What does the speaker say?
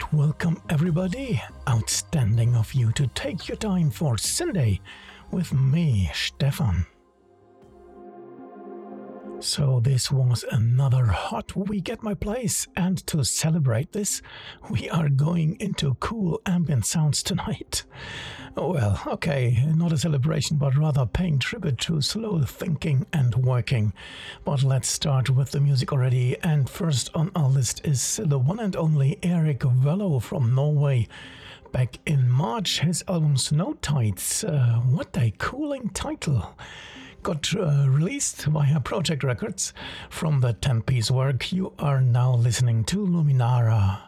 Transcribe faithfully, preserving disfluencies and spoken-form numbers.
welcome everybody. Outstanding of you to take your time for Sunday with me, Stefan. So this was another hot week at my place, and to celebrate this, we are going into cool ambient sounds tonight. Well, okay, not a celebration, but rather paying tribute to slow thinking and working. But let's start with the music already, and first on our list is the one and only Erik Vøllo from Norway. Back in March, his album Snow Tides, uh, what a cooling title, got uh, released via Project Records. From the ten-piece work, you are now listening to Luminara.